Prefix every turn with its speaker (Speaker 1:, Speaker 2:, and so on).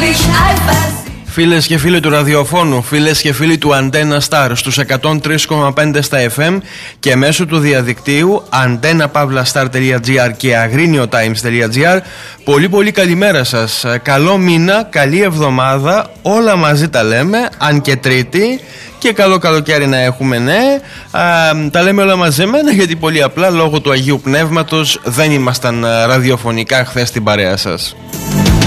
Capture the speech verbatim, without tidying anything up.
Speaker 1: Φίλες και φίλοι του ραδιοφώνου, φίλες και φίλοι του Antenna Star στους εκατόν τρία κόμμα πέντε στα εφ εμ και μέσω του διαδικτύου antenna pavla star τελεία gr και agrinio times τελεία gr, πολύ πολύ καλημέρα σας. Καλό μήνα, καλή εβδομάδα, όλα μαζί τα λέμε, αν και Τρίτη, και καλό καλοκαίρι να έχουμε, ναι. Α, τα λέμε όλα μαζεμένα γιατί πολύ απλά λόγω του Αγίου Πνεύματος δεν ήμασταν ραδιοφωνικά χθες στην παρέα σας.